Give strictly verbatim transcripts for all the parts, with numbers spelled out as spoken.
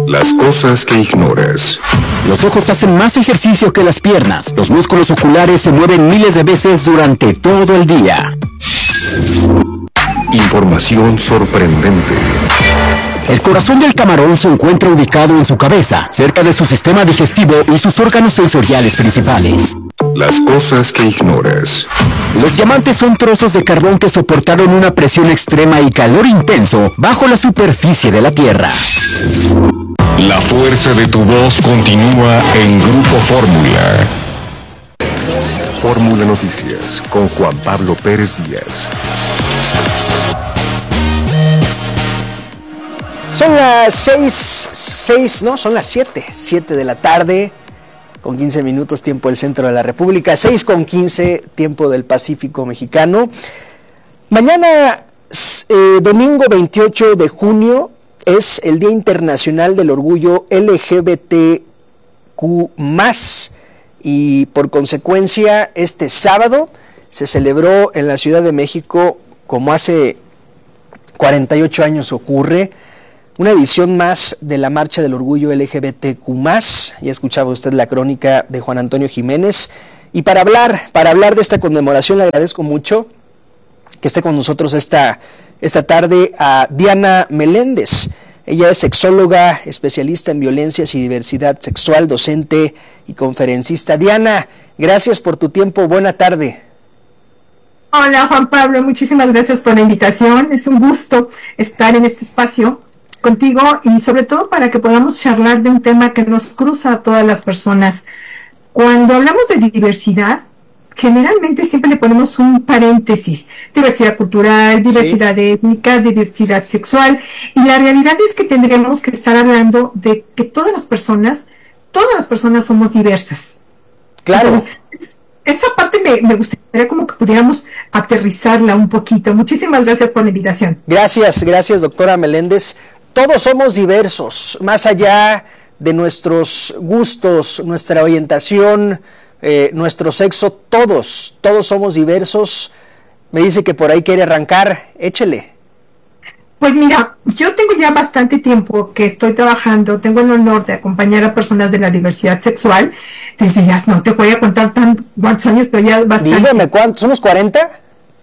Las cosas que ignoras. Los ojos hacen más ejercicio que las piernas. Los músculos oculares se mueven miles de veces durante todo el día. Información sorprendente. El corazón del camarón se encuentra ubicado en su cabeza, cerca de su sistema digestivo y sus órganos sensoriales principales. Las cosas que ignoras. Los diamantes son trozos de carbón que soportaron una presión extrema y calor intenso bajo la superficie de la Tierra. La fuerza de tu voz continúa en Grupo Fórmula. Fórmula Noticias con Juan Pablo Pérez Díaz. Son las seis, seis, no, son las siete, siete de la tarde, con quince minutos tiempo del centro de la República, seis con quince tiempo del Pacífico mexicano. Mañana, eh, domingo veintiocho de junio, es el Día Internacional del Orgullo L G B T Q más, y por consecuencia este sábado se celebró en la Ciudad de México, como hace cuarenta y ocho años ocurre, una edición más de la Marcha del Orgullo L G B T Q más. Ya escuchaba usted la crónica de Juan Antonio Jiménez. Y para hablar, para hablar de esta conmemoración, le agradezco mucho que esté con nosotros esta, esta tarde a Diana Meléndez. Ella es sexóloga, especialista en violencias y diversidad sexual, docente y conferencista. Diana, gracias por tu tiempo. Buena tarde. Hola Juan Pablo, muchísimas gracias por la invitación. Es un gusto estar en este espacio contigo y sobre todo para que podamos charlar de un tema que nos cruza a todas las personas. Cuando hablamos de diversidad, generalmente siempre le ponemos un paréntesis: diversidad cultural, diversidad sí. étnica, diversidad sexual, y la realidad es que tendremos que estar hablando de que todas las personas, todas las personas somos diversas. Claro. Entonces, esa parte me, me gustaría como que pudiéramos aterrizarla un poquito. Muchísimas gracias por la invitación. Gracias, gracias doctora Meléndez. Todos somos diversos, más allá de nuestros gustos, nuestra orientación, eh, nuestro sexo, todos, todos somos diversos. Me dice que por ahí quiere arrancar, échele. Pues mira, yo tengo ya bastante tiempo que estoy trabajando, tengo el honor de acompañar a personas de la diversidad sexual. Desde ya, no te voy a contar tan cuántos años, pero ya bastante. Dígame, ¿cuántos? ¿Somos cuarenta?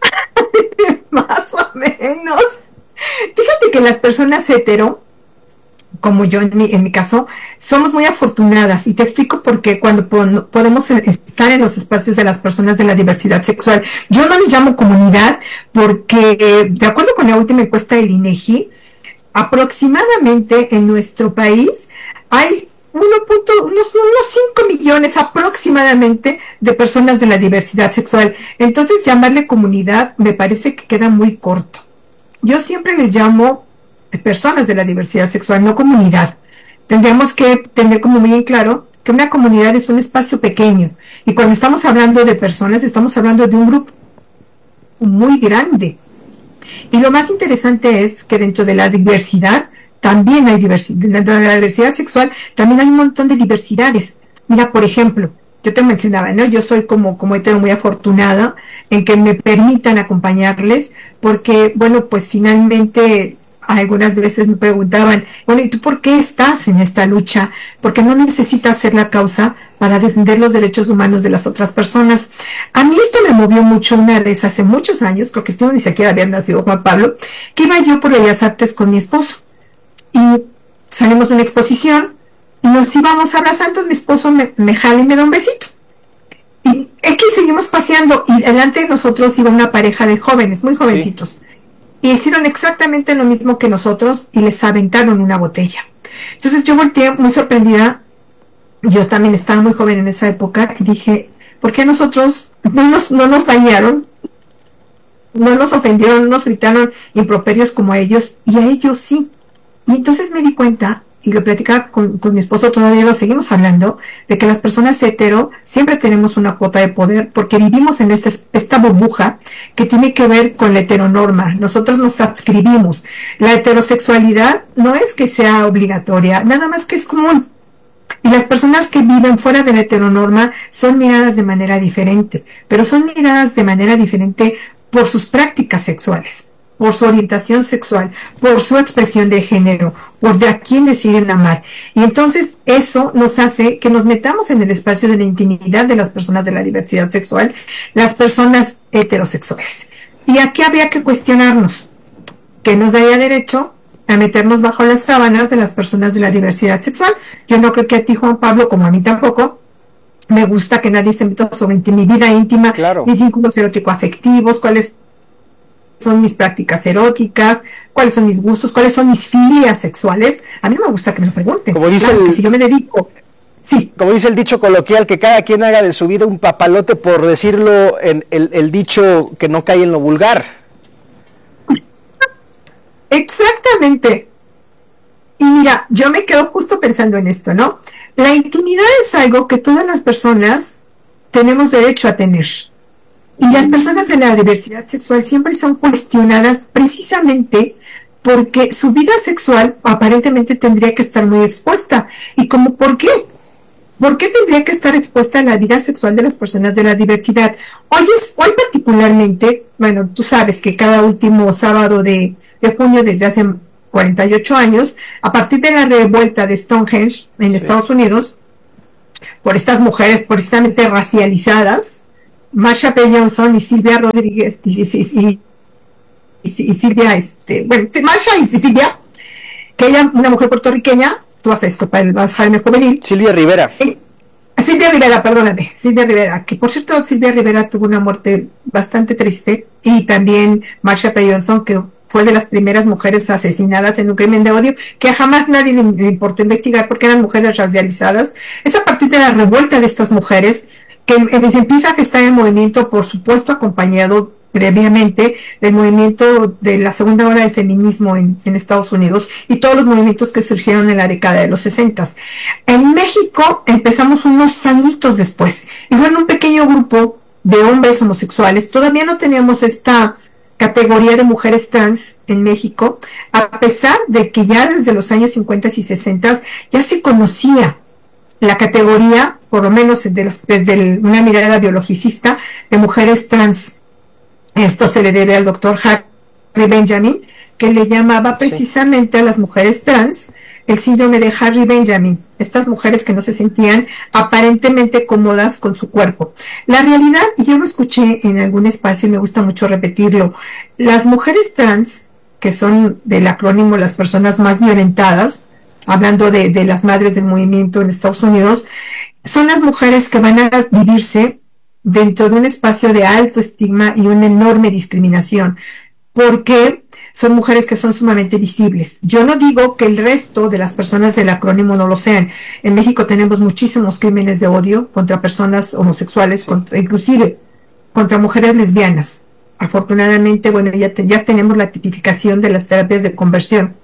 Más o menos. Fíjate que las personas hetero, como yo en mi, en mi caso, somos muy afortunadas, y te explico por qué. Cuando po- podemos estar en los espacios de las personas de la diversidad sexual, yo no les llamo comunidad porque, eh, de acuerdo con la última encuesta del INEGI, aproximadamente en nuestro país hay uno punto, unos, unos cinco millones aproximadamente de personas de la diversidad sexual. Entonces llamarle comunidad me parece que queda muy corto. Yo siempre les llamo personas de la diversidad sexual, no comunidad. Tendríamos que tener como muy en claro que una comunidad es un espacio pequeño, y cuando estamos hablando de personas, estamos hablando de un grupo muy grande. Y lo más interesante es que dentro de la diversidad también hay diversidad, dentro de la diversidad sexual también hay un montón de diversidades. Mira, por ejemplo, yo te mencionaba, ¿no? Yo soy como, como hetero muy afortunada en que me permitan acompañarles, porque, bueno, pues finalmente algunas veces me preguntaban, bueno, ¿y tú por qué estás en esta lucha? Porque no necesitas ser la causa para defender los derechos humanos de las otras personas. A mí esto me movió mucho una vez hace muchos años, creo que tú ni siquiera habías nacido, Juan Pablo, que iba yo por Bellas Artes con mi esposo, y salimos de una exposición, y nos íbamos abrazando. Mi esposo me, me jala y me da un besito. Y aquí seguimos paseando, y delante de nosotros iba una pareja de jóvenes, muy jovencitos. Sí. Y hicieron exactamente lo mismo que nosotros y les aventaron una botella. Entonces yo volteé muy sorprendida. Yo también estaba muy joven en esa época y dije, ¿por qué a nosotros no nos, no nos dañaron? No nos ofendieron, no nos gritaron improperios como a ellos, y a ellos sí. Y entonces me di cuenta, y lo platicaba con, con mi esposo, todavía lo seguimos hablando, de que las personas hetero siempre tenemos una cuota de poder, porque vivimos en esta, esta burbuja que tiene que ver con la heteronorma. Nosotros nos adscribimos. La heterosexualidad no es que sea obligatoria, nada más que es común. Y las personas que viven fuera de la heteronorma son miradas de manera diferente, pero son miradas de manera diferente por sus prácticas sexuales, por su orientación sexual, por su expresión de género, por a quién deciden amar. Y entonces eso nos hace que nos metamos en el espacio de la intimidad de las personas de la diversidad sexual, las personas heterosexuales. Y aquí habría que cuestionarnos, ¿qué nos daría derecho a meternos bajo las sábanas de las personas de la diversidad sexual? Yo no creo que a ti, Juan Pablo, como a mí tampoco, me gusta que nadie se meta sobre mi vida íntima, claro, mis vínculos erótico-afectivos, cuáles son mis prácticas eróticas, cuáles son mis gustos, cuáles son mis filias sexuales. A mí no me gusta que me lo pregunten. Como dice claro, el, que si yo me dedico, sí. Como dice el dicho coloquial, que cada quien haga de su vida un papalote, por decirlo en el, el dicho que no cae en lo vulgar. Exactamente. Y mira, yo me quedo justo pensando en esto, ¿no? La intimidad es algo que todas las personas tenemos derecho a tener. Y las personas de la diversidad sexual siempre son cuestionadas precisamente porque su vida sexual aparentemente tendría que estar muy expuesta. ¿Y como por qué? ¿Por qué tendría que estar expuesta a la vida sexual de las personas de la diversidad? Hoy, es, hoy particularmente, bueno, tú sabes que cada último sábado de, de junio desde hace cuarenta y ocho años, a partir de la revuelta de Stonehenge en sí. Estados Unidos, por estas mujeres precisamente racializadas, Marsha P. Johnson y Silvia Rodríguez y, y, y, y, y Silvia, este, bueno, Marsha y Silvia, que ella, una mujer puertorriqueña, tú vas a disculpar el Alzheimer juvenil. Silvia Rivera. Eh, Silvia Rivera, perdóname, Silvia Rivera, que por cierto Silvia Rivera tuvo una muerte bastante triste, y también Marsha P. Johnson, que fue de las primeras mujeres asesinadas en un crimen de odio, que jamás nadie le, le importó investigar porque eran mujeres racializadas. Es a partir de la revuelta de estas mujeres que se empieza a gestar el movimiento, por supuesto acompañado previamente del movimiento de la segunda ola del feminismo en, en Estados Unidos y todos los movimientos que surgieron en la década de los sesentas. En México empezamos unos añitos después, y fue en un pequeño grupo de hombres homosexuales. Todavía no teníamos esta categoría de mujeres trans en México, a pesar de que ya desde los años cincuenta y sesenta ya se conocía la categoría, por lo menos de los, desde una mirada biologicista, de mujeres trans. Esto se le debe al doctor Harry Benjamin, que le llamaba precisamente a las mujeres trans el síndrome de Harry Benjamin, estas mujeres que no se sentían aparentemente cómodas con su cuerpo. La realidad, y yo lo escuché en algún espacio y me gusta mucho repetirlo, las mujeres trans, que son del acrónimo las personas más violentadas, hablando de, de las madres del movimiento en Estados Unidos, son las mujeres que van a vivirse dentro de un espacio de alto estigma y una enorme discriminación, porque son mujeres que son sumamente visibles. Yo no digo que el resto de las personas del acrónimo no lo sean. En México tenemos muchísimos crímenes de odio contra personas homosexuales, sí. contra, inclusive contra mujeres lesbianas. Afortunadamente, bueno, ya, te, ya tenemos la tipificación de las terapias de conversión,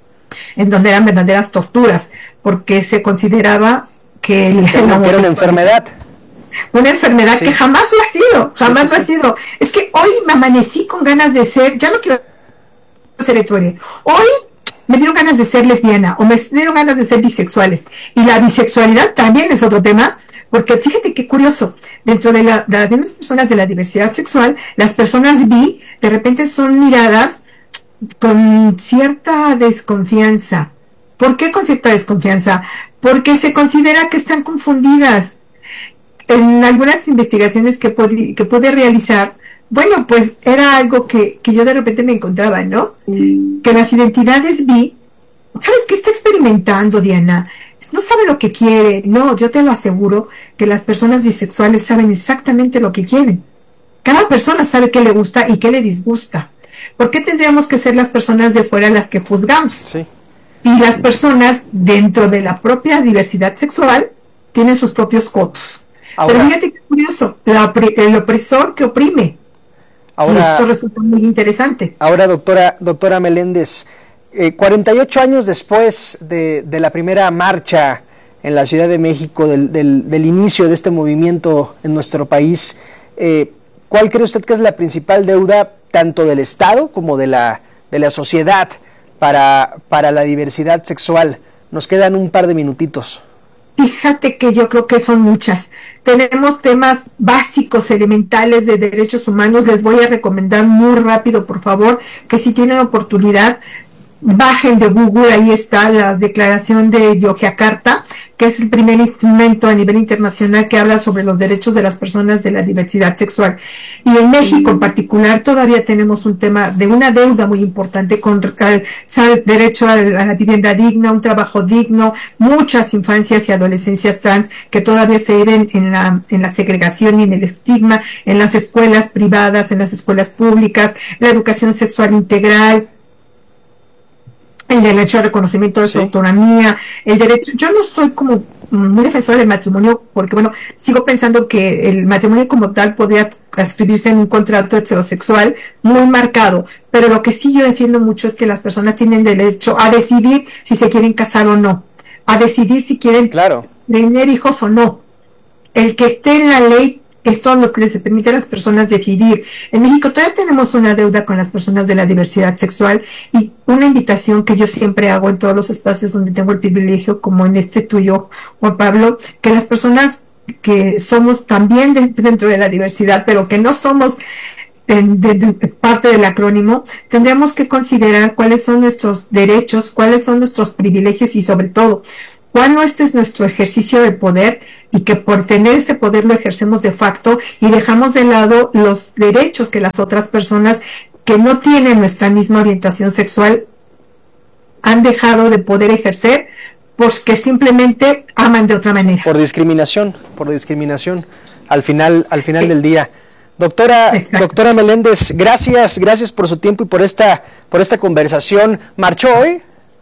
en donde eran verdaderas torturas, porque se consideraba que, el, que era una enfermedad. Una enfermedad sí. que jamás lo ha sido, jamás sí, sí, lo ha sido. Es que hoy me amanecí con ganas de ser, ya no quiero ser heterosexual, hoy me dieron ganas de ser lesbiana, o me dieron ganas de ser bisexuales. Y la bisexualidad también es otro tema, porque fíjate qué curioso, dentro de, la, de las mismas personas de la diversidad sexual, las personas bi de repente son miradas con cierta desconfianza. ¿Por qué con cierta desconfianza? Porque se considera que están confundidas. En algunas investigaciones que pude, que pude realizar, bueno, pues era algo que, que yo de repente me encontraba, ¿no? Mm. Que las identidades bi, ¿sabes qué está experimentando, Diana? No sabe lo que quiere. No, yo te lo aseguro que las personas bisexuales saben exactamente lo que quieren. Cada persona sabe qué le gusta y qué le disgusta. ¿Por qué tendríamos que ser las personas de fuera las que juzgamos? Sí. Y las personas dentro de la propia diversidad sexual tienen sus propios cotos. Ahora, pero fíjate qué curioso, la, el opresor que oprime. Ahora, y esto resulta muy interesante. Ahora, doctora, doctora Meléndez, eh, cuarenta y ocho años después de, de la primera marcha en la Ciudad de México, del, del, del inicio de este movimiento en nuestro país, eh, ¿cuál cree usted que es la principal deuda tanto del Estado como de la, de la sociedad para, para la diversidad sexual? Nos quedan un par de minutitos. Fíjate que yo creo que son muchas. Tenemos temas básicos, elementales de derechos humanos. Les voy a recomendar muy rápido, por favor, que si tienen oportunidad, bajen de Google, ahí está la declaración de Yogyakarta, que es el primer instrumento a nivel internacional que habla sobre los derechos de las personas de la diversidad sexual. Y en México en particular todavía tenemos un tema de una deuda muy importante con el, el derecho a la vivienda digna, un trabajo digno, muchas infancias y adolescencias trans que todavía se viven en la, en la segregación y en el estigma, en las escuelas privadas, en las escuelas públicas, la educación sexual integral, el derecho al reconocimiento de sí. su autonomía, el derecho, yo no soy como muy defensora del matrimonio, porque bueno, sigo pensando que el matrimonio como tal podría escribirse en un contrato heterosexual muy marcado, pero lo que sí yo defiendo mucho es que las personas tienen derecho a decidir si se quieren casar o no, a decidir si quieren claro. tener hijos o no. El que esté en la ley son los que les permite a las personas decidir. En México todavía tenemos una deuda con las personas de la diversidad sexual, y una invitación que yo siempre hago en todos los espacios donde tengo el privilegio, como en este tuyo, Juan Pablo, que las personas que somos también de, dentro de la diversidad, pero que no somos de, de, de parte del acrónimo, tendríamos que considerar cuáles son nuestros derechos, cuáles son nuestros privilegios y sobre todo cuál no este es nuestro ejercicio de poder, y que por tener ese poder lo ejercemos de facto y dejamos de lado los derechos que las otras personas que no tienen nuestra misma orientación sexual han dejado de poder ejercer porque simplemente aman de otra manera. Por discriminación, por discriminación, al final, al final sí. del día. Doctora, Exacto. doctora Meléndez, gracias, gracias por su tiempo y por esta, por esta conversación. ¿Marchó hoy?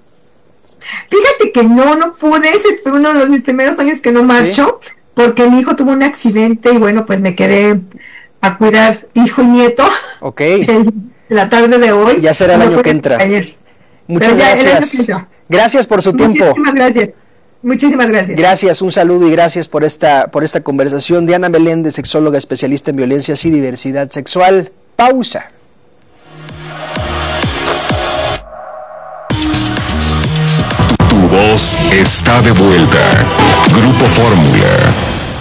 Fíjate que no, no pude, es uno de mis primeros años que no marcho, ¿sí? porque mi hijo tuvo un accidente y bueno, pues me quedé a cuidar hijo y nieto. Ok. En la tarde de hoy. Ya será el año que entra. Ayer. Muchas gracias. Gracias por su tiempo. Muchísimas gracias. Muchísimas gracias. Gracias, un saludo y gracias por esta, por esta conversación. Diana Meléndez, sexóloga especialista en violencias y diversidad sexual. Pausa. Tu voz está de vuelta. Grupo Fórmula.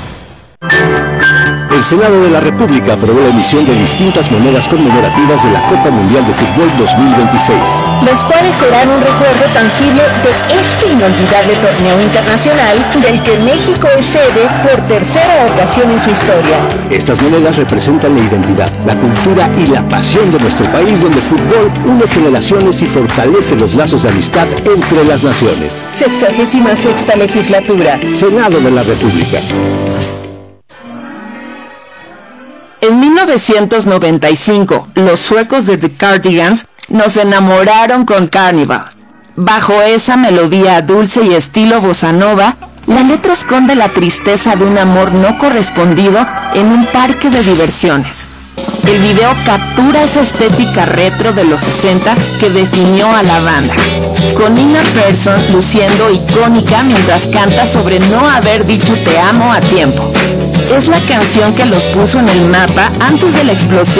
El Senado de la República aprobó la emisión de distintas monedas conmemorativas de la Copa Mundial de Fútbol dos mil veintiséis. Las cuales serán un recuerdo tangible de este inolvidable torneo internacional del que México es sede por tercera ocasión en su historia. Estas monedas representan la identidad, la cultura y la pasión de nuestro país, donde el fútbol une generaciones y fortalece los lazos de amistad entre las naciones. Sexagésima sexta legislatura. Senado de la República. En mil novecientos noventa y cinco, los suecos de The Cardigans nos enamoraron con Carnival. Bajo esa melodía dulce y estilo bossa nova, la letra esconde la tristeza de un amor no correspondido en un parque de diversiones. El video captura esa estética retro de los sesenta que definió a la banda, con Nina Persson luciendo icónica mientras canta sobre no haber dicho te amo a tiempo. Es la canción que los puso en el mapa antes de la explosión